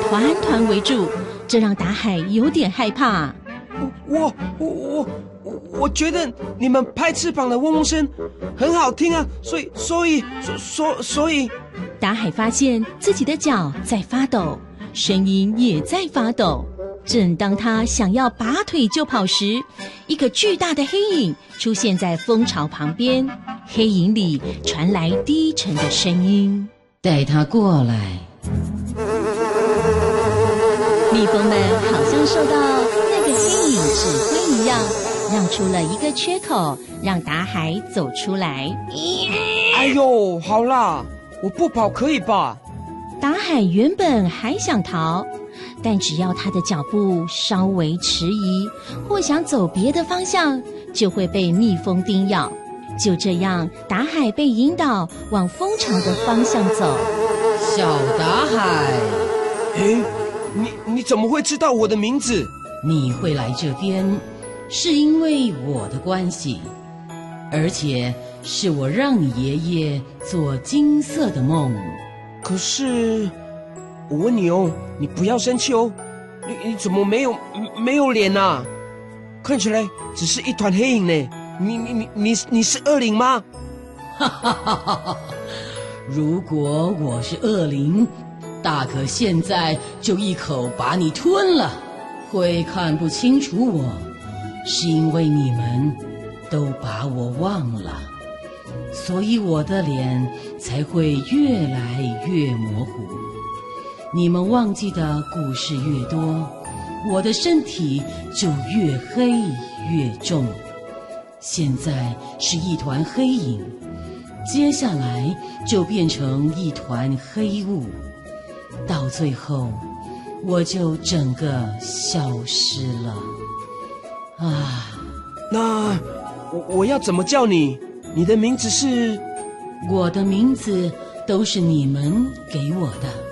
团团围住，这让达海有点害怕。 我觉得你们拍翅膀的嗡嗡声很好听啊，所以， 达海发现自己的脚在发抖，声音也在发抖。正当他想要拔腿就跑时，一个巨大的黑影出现在蜂巢旁边，黑影里传来低沉的声音： 带他过来。 蜜蜂们好像受到那个黑影指挥一样，让出了一个缺口，让达海走出来。 哎呦，好啦，我不跑可以吧？ 达海原本还想逃，但只要他的脚步稍微迟疑，或想走别的方向，就会被蜜蜂叮咬。就这样，达海被引导往蜂巢的方向走。 小达海， 你怎么会知道我的名字？ 你会来这边，是因为我的关系，而且是我让你爷爷做金色的梦。 可是，我问你哦，你不要生气哦，你怎么没有脸啊？看起来只是一团黑影呢。你是恶灵吗？ 哈哈哈哈！如果我是恶灵，大可现在就一口把你吞了。会看不清楚我，是因为你们都把我忘了，所以我的脸才会越来越模糊。你们忘记的故事越多，我的身体就越黑越重。现在是一团黑影，接下来就变成一团黑雾，到最后我就整个消失了。 那我要怎么叫你？你的名字是？ 我的名字都是你们给我的。